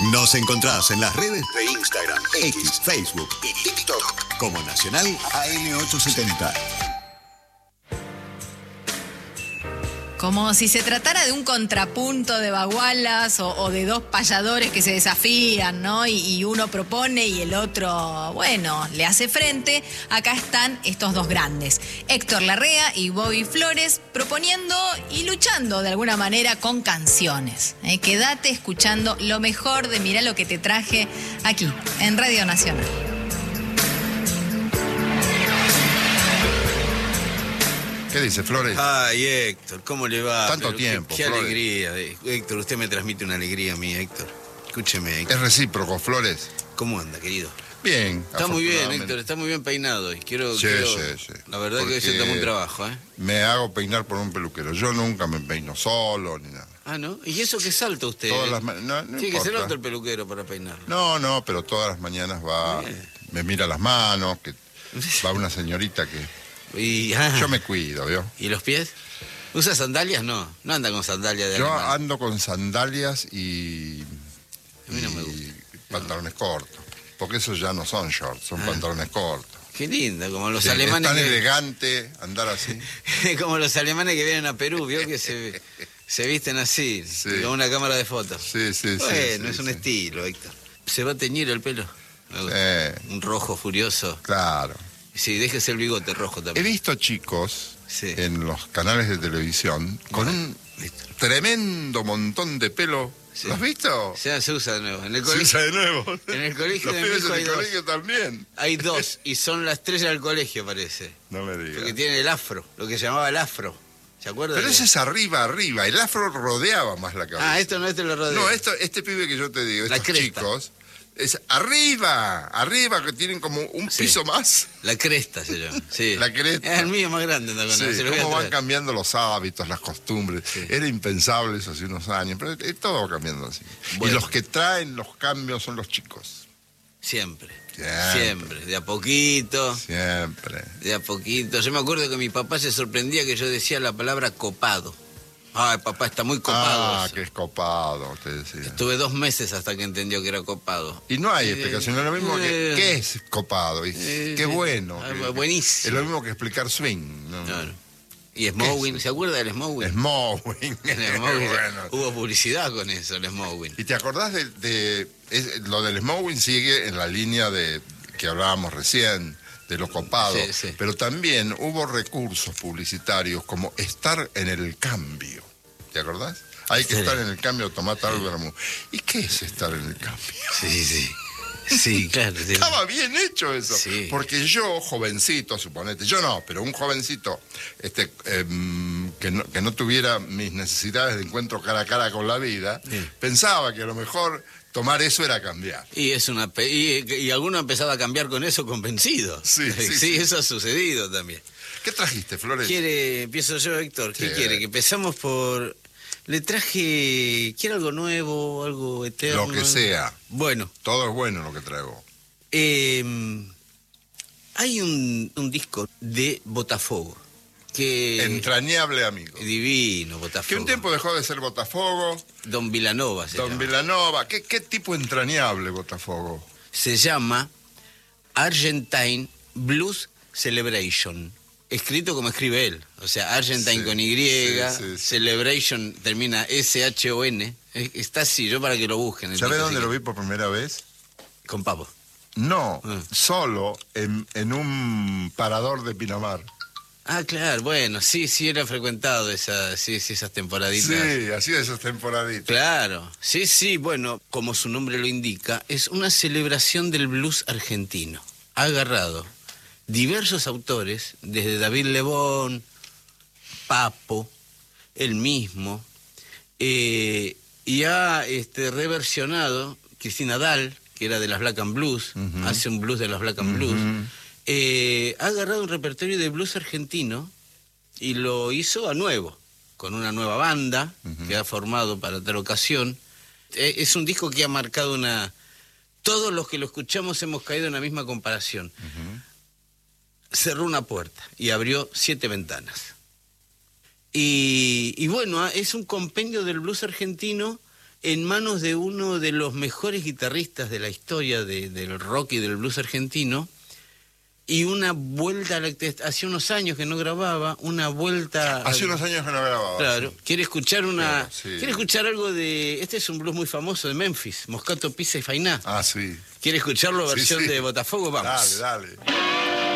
Nos encontrás en las redes de Instagram, X, Facebook y TikTok como Nacional AM870. Como si se tratara de un contrapunto de bagualas o de dos payadores que se desafían, ¿no? Y uno propone y el otro, bueno, le hace frente. Acá están estos dos grandes, Héctor Larrea y Bobby Flores, proponiendo y luchando de alguna manera con canciones. Quédate escuchando lo mejor de Mirá lo que te traje aquí, en Radio Nacional. ¿Qué dice, Flores? Ay, Héctor, ¿cómo le va? Tanto Pero tiempo, Qué Flores. alegría. Héctor, usted me transmite una alegría a mí, Héctor. Escúcheme, Héctor. Es recíproco, Flores. ¿Cómo anda, querido? Bien. Está muy bien, afortunadamente. Héctor, está muy bien peinado. Y quiero, Sí. La verdad que hoy se Porque tomó un trabajo, ¿eh? Me hago peinar por un peluquero. Yo nunca me peino solo ni nada. Ah, ¿no? ¿Y eso qué salta usted? Todas las no Tiene que ser importa. otro el peluquero para peinarlo. No, pero todas las mañanas va, Bien. me mira las manos, que va una señorita que... Yo me cuido, ¿vio? ¿Y los pies? ¿Usa sandalias? No anda con sandalias de Yo alemán. ando con sandalias y A mí no me gusta. pantalones cortos. Porque esos ya no son shorts, son pantalones cortos. Qué lindo, como los Sí, alemanes. es tan que- elegante andar así. Como los alemanes que vienen a Perú, ¿vio? Que se visten así, Sí. con una cámara de fotos. Sí. Bueno, sí, es un sí. estilo, Héctor. ¿Se va a teñir el pelo? Un rojo furioso. Claro. Sí, déjese el bigote rojo He también. visto chicos Sí. en los canales de televisión con un Listo. tremendo montón de pelo. Sí. ¿Lo has visto? Se usa de nuevo. En el Se colegio, usa de nuevo. en el colegio Los de mi pibes hijo en hay el dos. colegio también. Hay dos, y son la estrella del colegio, parece. No me Porque digas. tienen el afro, lo que se llamaba el afro. ¿Se acuerdan? Pero ese es arriba. El afro rodeaba más la cabeza. Esto lo rodea. No, este pibe que yo te digo, La estos cresta. chicos, es arriba, que tienen como un Sí. piso más. La cresta se llama. Sí. La cresta. Es el mío más grande, anda con Sí, él, se lo voy a cómo van traer. cambiando los hábitos, las costumbres. Sí. Era impensable eso hace unos años, pero todo va cambiando así. Bueno. Y los que traen los cambios son los chicos. Siempre. Siempre. De a poquito. Siempre. De a poquito. Yo me acuerdo que mi papá se sorprendía que yo decía la palabra copado. Ay, papá, está muy copado. eso. Que es copado, te decía. Estuve 2 meses hasta que entendió que era copado. Y no hay explicación, es lo mismo que ¿qué es copado? Y qué bueno. Buenísimo. Es lo mismo que explicar swing. ¿no? Claro. Y Smowin, ¿se acuerda del Smowin? Smowing. El Smowin, Bueno. hubo publicidad con eso, el Smowin. ¿Y te acordás lo del Smowing sigue en la línea que hablábamos recién, de lo copado? Sí. Pero también hubo recursos publicitarios como estar en el cambio. ¿Te acordás? Hay que Sí. estar en el cambio, tomar tal vermú. ¿Y qué es estar en el cambio? Sí. Sí, claro. sí. Estaba bien hecho eso. Sí. Porque yo, jovencito, suponete, yo no, pero un jovencito que no tuviera mis necesidades de encuentro cara a cara con la vida, Sí. pensaba que a lo mejor tomar eso era cambiar. Y y alguno ha empezado a cambiar con eso convencido. Sí. Eso ha sucedido también. ¿Qué trajiste, Flores? Empiezo yo, Héctor. ¿Qué Sí. quiere? Que empezamos por... Le traje... ¿Quiere algo nuevo, algo eterno? Lo que sea. Bueno, Todo es bueno lo que traigo. hay un disco de Botafogo. Que... Entrañable amigo. Divino, Botafogo. Que un tiempo dejó de ser Botafogo, Don Vilanova se Don llama. Vilanova. ¿Qué tipo entrañable Botafogo? Se llama Argentine Blues Celebration. Escrito como escribe él. O sea, Argentine Sí, con Y, sí. Celebration termina S-H-O-N. Está así, yo para que lo busquen. el ¿Sabes disco, dónde así lo que- vi por primera vez? Con Pavo. No, Ah. solo en un parador de Pinamar. Ah, claro, bueno, sí, era frecuentado esas temporaditas. Sí, así de esas temporaditas. Claro, sí, bueno, como su nombre lo indica, es una celebración del blues argentino. Ha agarrado diversos autores, desde David Lebón, Papo, él mismo, y ha reversionado Cristina Dahl, que era de las Black and Blues, hace un blues de las Black and Blues, ha agarrado un repertorio de blues argentino y lo hizo a nuevo, con una nueva banda que ha formado para tal ocasión. Es un disco que ha marcado todos los que lo escuchamos hemos caído en la misma comparación. Cerró una puerta y abrió 7 ventanas. Y bueno, es un compendio del blues argentino en manos de uno de los mejores guitarristas de la historia del rock y del blues argentino, y una vuelta, hacía unos años que no grababa, una vuelta... Hace unos años que no grababa. Claro, sí. quiere escuchar Sí. quiere escuchar algo de... Este es un blues muy famoso de Memphis, Moscato, Pizza y Fainá. Sí. ¿Quiere escucharlo versión Sí. de Botafogo? Vamos. Dale.